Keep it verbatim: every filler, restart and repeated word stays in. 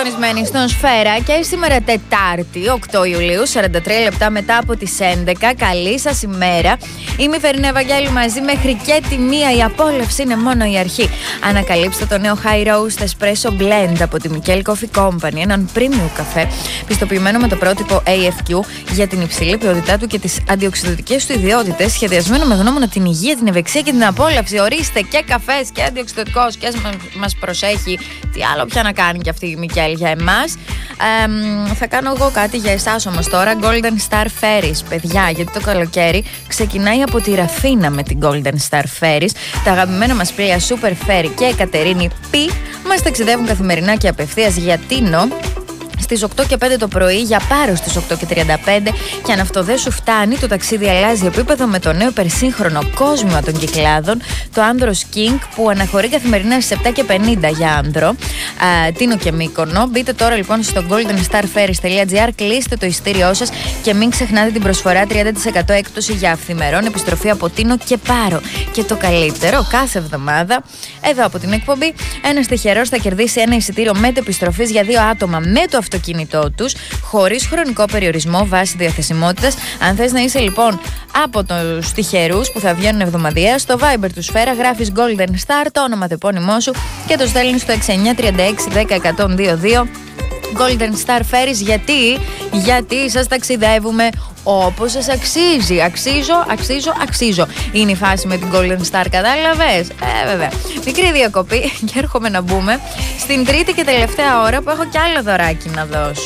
συντονισμένοι στον Σφαίρα και σήμερα Τετάρτη, οκτώ Ιουλίου, σαράντα τρία λεπτά μετά από τις έντεκα. Καλή σας ημέρα. Είμαι η Φερινά Ευαγγέλου μαζί μέχρι και τη μία. Η απόλαυση είναι μόνο η αρχή. Ανακαλύψτε το νέο High Roast Espresso Blend από τη Mikkel Coffee Company. Έναν premium καφέ πιστοποιημένο με το πρότυπο έι εφ κιου για την υψηλή ποιότητά του και τις αντιοξυδοτικές του ιδιότητες. Σχεδιασμένο με γνώμονα την υγεία, την ευεξία και την απόλαυση. Ορίστε, και καφές και αντιοξυδοτικός και μας προσέχει. Τι άλλο πια να κάνει και αυτή η Μικέλ για εμάς. Ε, θα κάνω εγώ κάτι για εσάς όμως τώρα. Golden Star Ferries, παιδιά, γιατί το καλοκαίρι ξεκινάει από τη Ραφίνα με την Golden Star Ferries. Τα αγαπημένα μας πλοία Super Ferry και Εκατερίνη Π μας ταξιδεύουν καθημερινά και απευθείας για Τίνο στις οκτώ και πέντε το πρωί για Πάρο στις οκτώ και τριάντα πέντε. Και αν αυτό δεν σου φτάνει, το ταξίδι αλλάζει επίπεδο με το νέο υπερσύγχρονο κόσμημα των Κυκλάδων, το Andros King, που αναχωρεί καθημερινά στις επτά και πενήντα για άνδρο, α, Τίνο και Μύκονο. Μπείτε τώρα λοιπόν στο golden star ferries dot g r, κλείστε το ειστήριό σας και μην ξεχνάτε την προσφορά τριάντα τοις εκατό έκπτωση για αυθημερών επιστροφή από Τίνο και Πάρο. Και το καλύτερο, κάθε εβδομάδα εδώ από την εκπομπή, ένας τυχερός θα κερδίσει ένα εισιτήριο μετεπιστροφής για δύο άτομα με το αυτοκίνητό τους, χωρίς χρονικό περιορισμό βάσει διαθεσιμότητας. Αν θες να είσαι λοιπόν από τους τυχερούς που θα βγαίνουν εβδομαδιαία, στο Viber του Σφαίρα γράφεις Golden Star, το όνομα το επώνυμό σου, και το στέλνεις στο έξι εννιά τρία έξι δέκα εκατόν είκοσι δύο. Golden Star Ferries, γιατί, γιατί σας ταξιδεύουμε όπως σας αξίζει. Αξίζω, αξίζω, αξίζω. Είναι η φάση με την Golden Star, κατάλαβες? Ε, βέβαια. Μικρή διακοπή και έρχομαι να μπούμε στην τρίτη και τελευταία ώρα που έχω κι άλλο δωράκι να δώσω.